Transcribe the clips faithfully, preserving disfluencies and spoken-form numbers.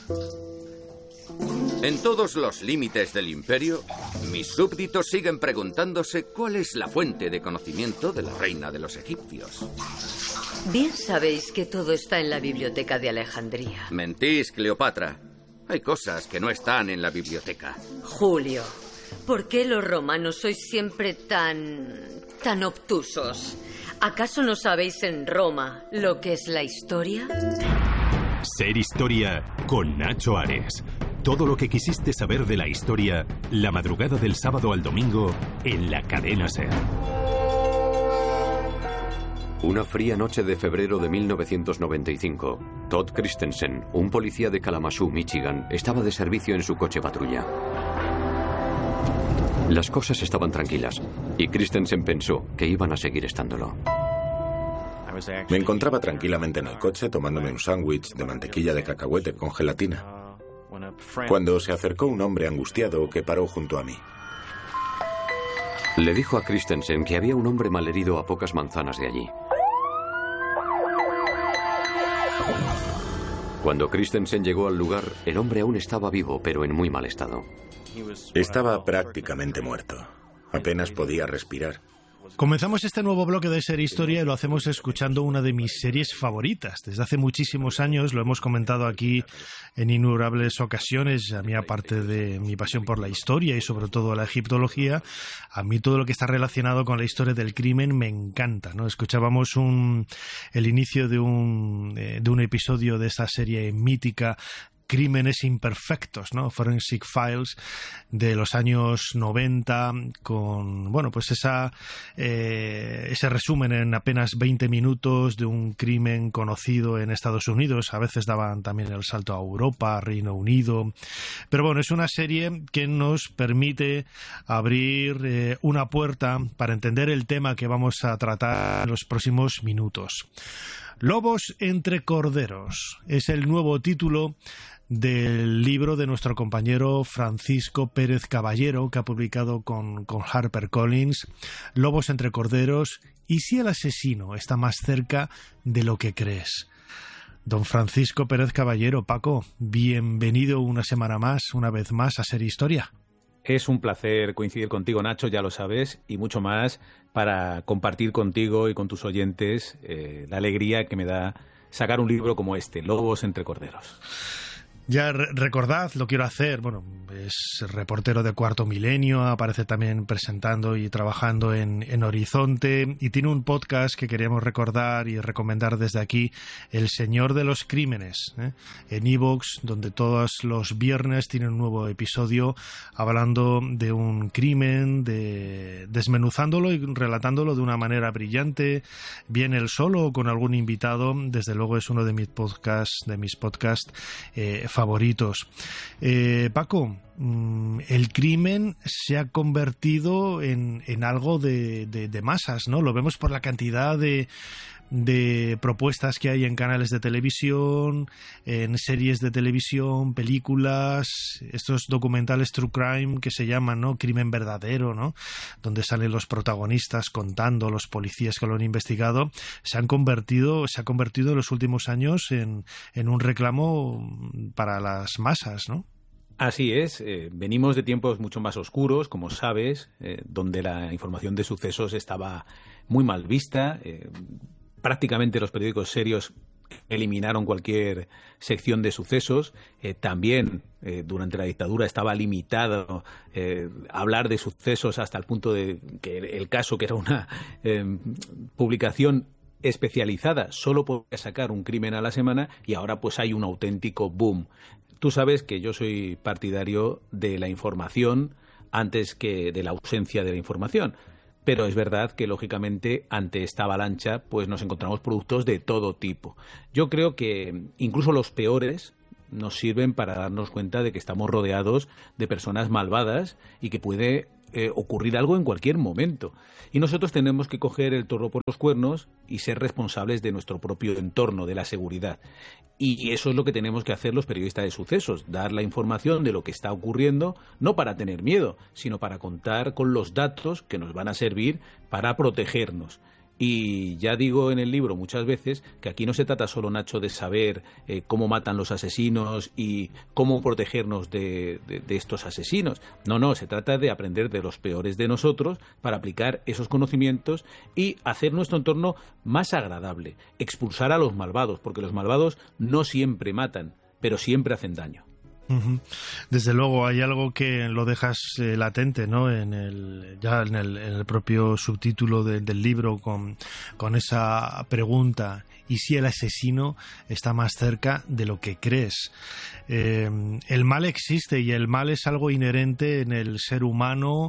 En todos los límites del imperio, mis súbditos siguen preguntándose cuál es la fuente de conocimiento de la reina de los egipcios. Bien sabéis que todo está en la biblioteca de Alejandría. Mentís, Cleopatra. Hay cosas que no están en la biblioteca. Julio, ¿por qué los romanos sois siempre tan... tan obtusos? ¿Acaso no sabéis en Roma lo que es la historia? Ser Historia con Nacho Ares. Todo lo que quisiste saber de la historia, la madrugada del sábado al domingo, en la cadena SER. Una fría noche de febrero de mil novecientos noventa y cinco, Todd Christensen, un policía de Kalamazoo, Michigan, estaba de servicio en su coche patrulla. Las cosas estaban tranquilas, y Christensen pensó que iban a seguir estándolo. Me encontraba tranquilamente en el coche tomándome un sándwich de mantequilla de cacahuete con gelatina, cuando se acercó un hombre angustiado que paró junto a mí. Le dijo a Christensen que había un hombre malherido a pocas manzanas de allí. Cuando Christensen llegó al lugar, el hombre aún estaba vivo, pero en muy mal estado. Estaba prácticamente muerto. Apenas podía respirar. Comenzamos este nuevo bloque de Ser Historia y lo hacemos escuchando una de mis series favoritas. Desde hace muchísimos años, lo hemos comentado aquí en innumerables ocasiones, a mí aparte de mi pasión por la historia y sobre todo la egiptología, a mí todo lo que está relacionado con la historia del crimen me encanta, ¿no? Escuchábamos un, el inicio de un, eh, de un episodio de esta serie mítica, Crímenes Imperfectos, ¿no? Forensic Files, de los años noventa, con, bueno, pues esa eh, ese resumen en apenas veinte minutos de un crimen conocido en Estados Unidos. A veces daban también el salto a Europa, a Reino Unido. Pero bueno, es una serie que nos permite abrir eh, una puerta para entender el tema que vamos a tratar en los próximos minutos. Lobos entre corderos es el nuevo título del libro de nuestro compañero Francisco Pérez Caballero, que ha publicado con, con HarperCollins, Lobos entre corderos, y si el asesino está más cerca de lo que crees. Don Francisco Pérez Caballero, Paco, bienvenido una semana más, una vez más, a Ser Historia. Es un placer coincidir contigo, Nacho, ya lo sabes, y mucho más para compartir contigo y con tus oyentes eh, la alegría que me da sacar un libro como este, Lobos entre corderos. Ya re- recordad, lo quiero hacer, bueno, es reportero de Cuarto Milenio, aparece también presentando y trabajando en, en Horizonte, y tiene un podcast que queríamos recordar y recomendar desde aquí, El Señor de los Crímenes, ¿eh? en iVoox, donde todos los viernes tiene un nuevo episodio hablando de un crimen, de desmenuzándolo y relatándolo de una manera brillante, bien él solo o con algún invitado. Desde luego es uno de mis podcasts, de mis podcasts eh, favoritos. Eh, Paco, el crimen se ha convertido en, en algo de, de, de masas, ¿no? Lo vemos por la cantidad de, de propuestas que hay en canales de televisión, en series de televisión, películas, estos documentales true crime que se llaman, ¿no? Crimen verdadero, ¿no? Donde salen los protagonistas contando, los policías que lo han investigado, se han convertido, se ha convertido en los últimos años en, en un reclamo para las masas, ¿no? Así es, eh, venimos de tiempos mucho más oscuros, como sabes, eh, donde la información de sucesos estaba muy mal vista. Eh, prácticamente los periódicos serios eliminaron cualquier sección de sucesos. Eh, también eh, durante la dictadura estaba limitado eh, hablar de sucesos hasta el punto de que el caso, que era una eh, publicación especializada, solo podía sacar un crimen a la semana, y ahora pues hay un auténtico boom. Tú sabes que yo soy partidario de la información antes que de la ausencia de la información. Pero es verdad que, lógicamente, ante esta avalancha, pues nos encontramos productos de todo tipo. Yo creo que incluso los peores nos sirven para darnos cuenta de que estamos rodeados de personas malvadas y que puede eh, ocurrir algo en cualquier momento. Y nosotros tenemos que coger el toro por los cuernos y ser responsables de nuestro propio entorno, de la seguridad. Y eso es lo que tenemos que hacer los periodistas de sucesos, dar la información de lo que está ocurriendo, no para tener miedo, sino para contar con los datos que nos van a servir para protegernos. Y ya digo en el libro muchas veces que aquí no se trata solo, Nacho, de saber eh, cómo matan los asesinos y cómo protegernos de, de, de estos asesinos. No, no, se trata de aprender de los peores de nosotros para aplicar esos conocimientos y hacer nuestro entorno más agradable, expulsar a los malvados, porque los malvados no siempre matan, pero siempre hacen daño. Uh-huh. Desde luego hay algo que lo dejas eh, latente, ¿no? En el, ya en el, en el propio subtítulo de, del libro con, con esa pregunta: ¿y si el asesino está más cerca de lo que crees? Eh, el mal existe y el mal es algo inherente en el ser humano.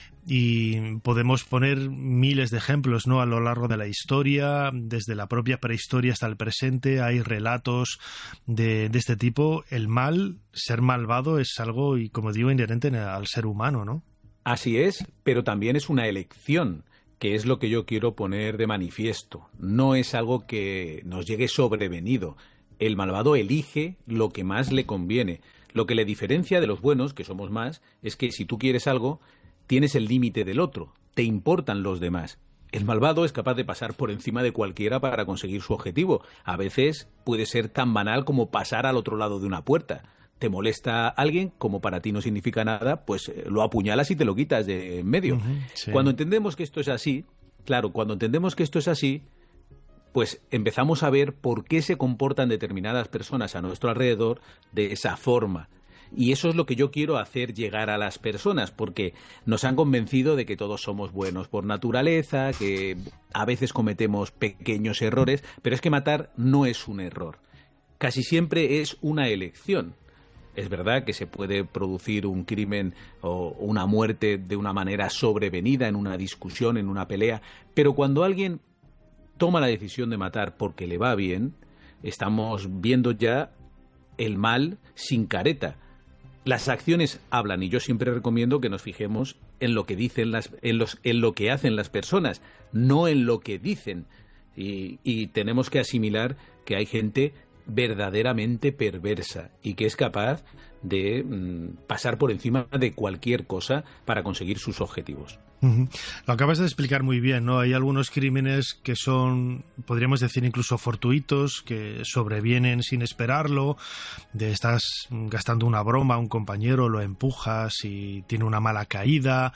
Y podemos poner miles de ejemplos, ¿no? A lo largo de la historia, desde la propia prehistoria hasta el presente, hay relatos de, de este tipo. El mal, ser malvado, es algo, y como digo, inherente al ser humano, ¿no? Así es, pero también es una elección, que es lo que yo quiero poner de manifiesto. No es algo que nos llegue sobrevenido. El malvado elige lo que más le conviene. Lo que le diferencia de los buenos, que somos más, es que si tú quieres algo, tienes el límite del otro, te importan los demás. El malvado es capaz de pasar por encima de cualquiera para conseguir su objetivo. A veces puede ser tan banal como pasar al otro lado de una puerta. Te molesta a alguien, como para ti no significa nada, pues lo apuñalas y te lo quitas de en medio. Uh-huh, sí. Cuando entendemos que esto es así, claro, cuando entendemos que esto es así, pues empezamos a ver por qué se comportan determinadas personas a nuestro alrededor de esa forma. Y eso es lo que yo quiero hacer llegar a las personas, porque nos han convencido de que todos somos buenos por naturaleza, que a veces cometemos pequeños errores, pero es que matar no es un error. Casi siempre es una elección. Es verdad que se puede producir un crimen o una muerte de una manera sobrevenida en una discusión, en una pelea, pero cuando alguien toma la decisión de matar porque le va bien, estamos viendo ya el mal sin careta. Las acciones hablan y yo siempre recomiendo que nos fijemos en lo que dicen las, en los, en lo que hacen las personas, no en lo que dicen. Y, y tenemos que asimilar que hay gente verdaderamente perversa y que es capaz de mmm, pasar por encima de cualquier cosa para conseguir sus objetivos. Uh-huh. Lo acabas de explicar muy bien, ¿no? Hay algunos crímenes que son, podríamos decir, incluso fortuitos, que sobrevienen sin esperarlo. De estás gastando una broma a un compañero, lo empujas y tiene una mala caída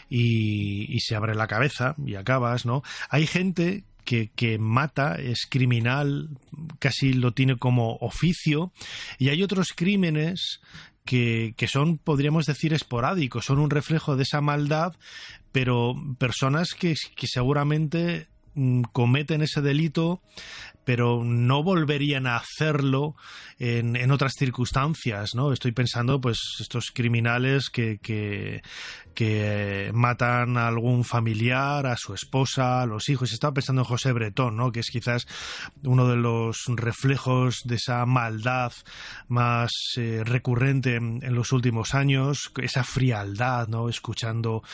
y, y se abre la cabeza y acabas, ¿no? Hay gente Que, que mata, es criminal, casi lo tiene como oficio, y hay otros crímenes que, que son, podríamos decir, esporádicos, son un reflejo de esa maldad, pero personas que, que seguramente mm, cometen ese delito, pero no volverían a hacerlo en, en otras circunstancias, ¿no? Estoy pensando, pues, estos criminales que, que, que matan a algún familiar, a su esposa, a los hijos. Estaba pensando en José Bretón, ¿no? Que es quizás uno de los reflejos de esa maldad más eh, recurrente en, en los últimos años, esa frialdad, ¿no? Escuchando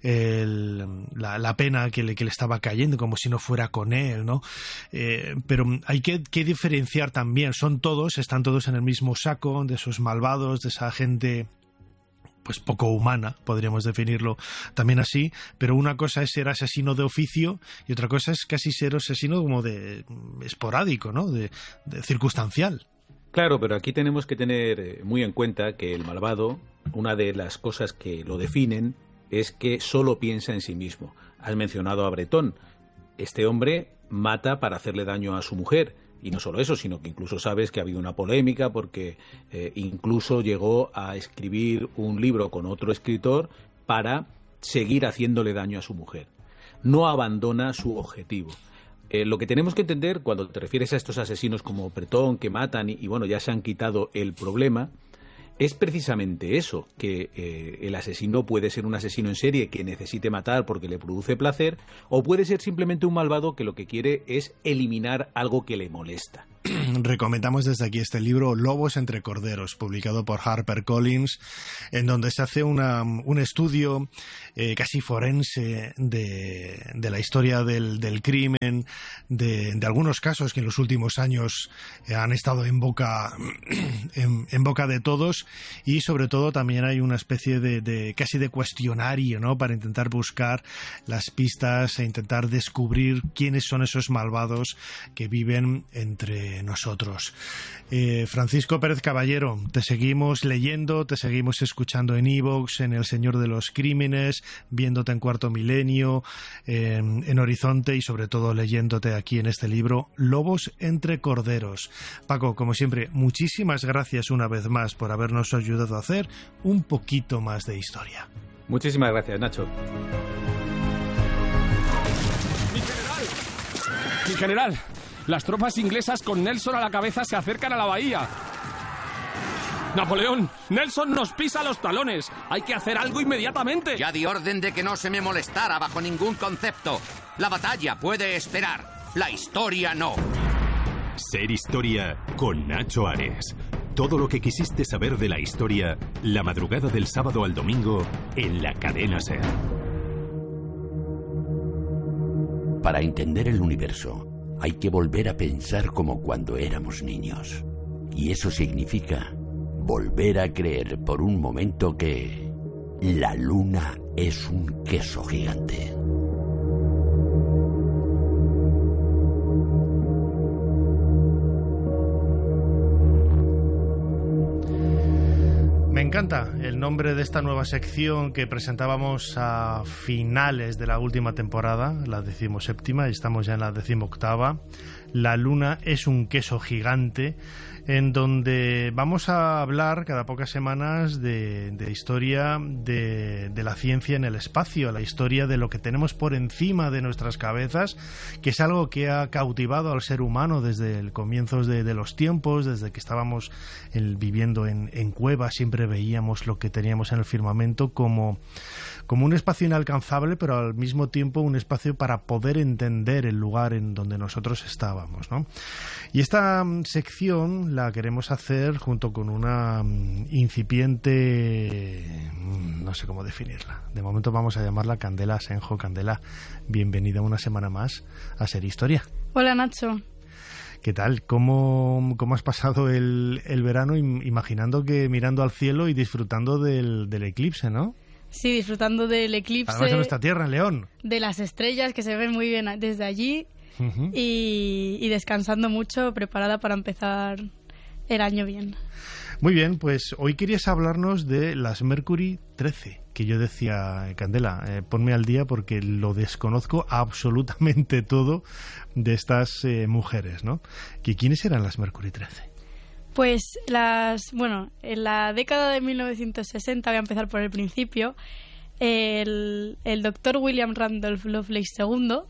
el, la, la pena que le, que le estaba cayendo, como si no fuera con él, ¿no? Eh, pero hay que, que diferenciar también. Son todos, están todos en el mismo saco, de esos malvados, de esa gente pues poco humana, podríamos definirlo también así, pero una cosa es ser asesino de oficio y otra cosa es casi ser asesino como de esporádico, ¿no? De, de circunstancial. Claro, pero aquí tenemos que tener muy en cuenta que el malvado, una de las cosas que lo definen es que solo piensa en sí mismo. Has mencionado a Bretón. Este hombre mata para hacerle daño a su mujer. Y no solo eso, sino que incluso sabes que ha habido una polémica porque eh, incluso llegó a escribir un libro con otro escritor para seguir haciéndole daño a su mujer. No abandona su objetivo. Eh, lo que tenemos que entender cuando te refieres a estos asesinos como Bretón que matan y, y bueno, ya se han quitado el problema, es precisamente eso, que eh, el asesino puede ser un asesino en serie que necesite matar porque le produce placer, o puede ser simplemente un malvado que lo que quiere es eliminar algo que le molesta. recomendamos desde aquí este libro, Lobos entre corderos, publicado por HarperCollins, en donde se hace una, un estudio eh, casi forense de, de la historia del, del crimen, de, de algunos casos que en los últimos años eh, han estado en boca, en, en boca de todos, y sobre todo también hay una especie de, de casi de cuestionario, ¿no?, para intentar buscar las pistas e intentar descubrir quiénes son esos malvados que viven entre nosotros. Eh, Francisco Pérez Caballero, te seguimos leyendo, te seguimos escuchando en iVoox, en El Señor de los Crímenes, viéndote en Cuarto Milenio, eh, en Horizonte, y sobre todo leyéndote aquí en este libro, Lobos entre corderos. Paco, como siempre, muchísimas gracias una vez más por habernos ayudado a hacer un poquito más de historia. Muchísimas gracias, Nacho. ¡Mi general! ¡Mi general! Las tropas inglesas con Nelson a la cabeza se acercan a la bahía. ¡Napoleón! ¡Nelson nos pisa los talones! ¡Hay que hacer algo inmediatamente! Ya di orden de que no se me molestara bajo ningún concepto. La batalla puede esperar. La historia no. Ser Historia con Nacho Ares. Todo lo que quisiste saber de la historia, la madrugada del sábado al domingo en la cadena SER. Para entender el universo, hay que volver a pensar como cuando éramos niños. Y eso significa volver a creer por un momento que la luna es un queso gigante. Me encanta el nombre de esta nueva sección que presentábamos a finales de la última temporada, la decimoséptima, y estamos ya en la decimoctava. La luna es un queso gigante, en donde vamos a hablar cada pocas semanas de, de historia de, de la ciencia en el espacio, la historia de lo que tenemos por encima de nuestras cabezas, que es algo que ha cautivado al ser humano desde el comienzo de, de los tiempos, desde que estábamos el, viviendo en, en cuevas. Siempre veíamos lo que teníamos en el firmamento como, como un espacio inalcanzable, pero al mismo tiempo un espacio para poder entender el lugar en donde nosotros estábamos, ¿no? Y esta um, sección la queremos hacer junto con una um, incipiente, um, no sé cómo definirla. De momento vamos a llamarla Candela Asenjo. Candela, bienvenida una semana más a Ser Historia. Hola, Nacho. ¿Qué tal? ¿Cómo, cómo has pasado el, el verano imaginando que mirando al cielo y disfrutando del, del eclipse, ¿no? Sí, disfrutando del eclipse. Además de nuestra tierra, en León. De las estrellas, que se ven muy bien desde allí. Uh-huh. y, y descansando mucho, preparada para empezar el año bien. Muy bien, pues hoy querías hablarnos de las Mercury trece, que yo decía, Candela, eh, ponme al día porque lo desconozco absolutamente todo de estas eh, mujeres, ¿no? ¿Que quiénes eran las Mercury trece? Pues las, bueno, en la década de mil novecientos sesenta, voy a empezar por el principio, el, el doctor William Randolph Lovelace segundo,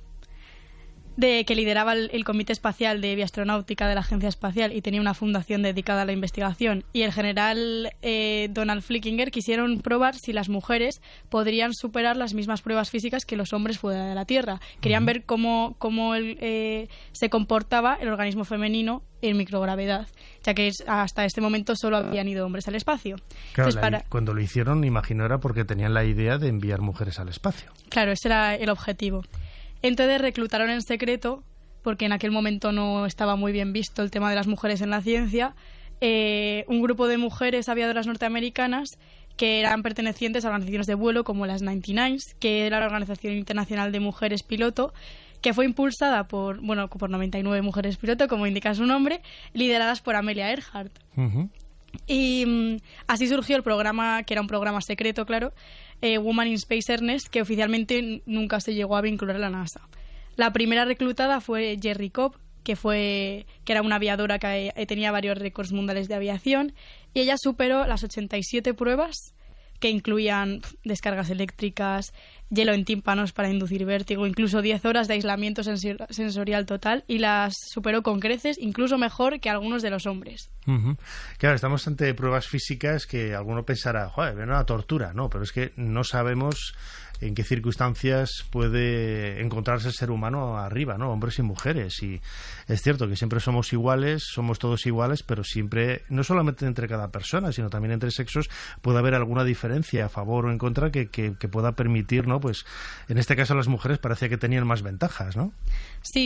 de que lideraba el, el Comité Espacial de Bioastronáutica de la Agencia Espacial y tenía una fundación dedicada a la investigación, y el general eh, Donald Flickinger quisieron probar si las mujeres podrían superar las mismas pruebas físicas que los hombres fuera de la Tierra. Querían ver cómo, cómo el, eh, se comportaba el organismo femenino en microgravedad, ya que es, hasta este momento solo habían ido hombres al espacio. Claro, Entonces, la, para... cuando lo hicieron, imagino, era porque tenían la idea de enviar mujeres al espacio. Claro, ese era el objetivo. Entonces reclutaron en secreto, porque en aquel momento no estaba muy bien visto el tema de las mujeres en la ciencia, eh, un grupo de mujeres aviadoras norteamericanas que eran pertenecientes a organizaciones de vuelo como las noventa y nueve, que era la Organización Internacional de Mujeres Piloto, que fue impulsada por, bueno, por noventa y nueve mujeres piloto, como indica su nombre, lideradas por Amelia Earhart. Uh-huh. Y um, así surgió el programa, que era un programa secreto, claro, eh, Woman in Space Ernest, que oficialmente nunca se llegó a vincular a la NASA. La primera reclutada fue Jerry Cobb, que fue que era una aviadora que eh, tenía varios récords mundiales de aviación, y ella superó las ochenta y siete pruebas, que incluían pf, descargas eléctricas, hielo en tímpanos para inducir vértigo, incluso diez horas de aislamiento sensor- sensorial total, y las superó con creces, incluso mejor que algunos de los hombres. Uh-huh. Claro, estamos ante pruebas físicas que alguno pensará, joder, ven una tortura, no, pero es que no sabemos en qué circunstancias puede encontrarse el ser humano arriba, ¿no? Hombres y mujeres. Y es cierto que siempre somos iguales, somos todos iguales, pero siempre, no solamente entre cada persona, sino también entre sexos, puede haber alguna diferencia a favor o en contra que, que, que pueda permitir, ¿no? Pues en este caso las mujeres parecía que tenían más ventajas, ¿no? Sí,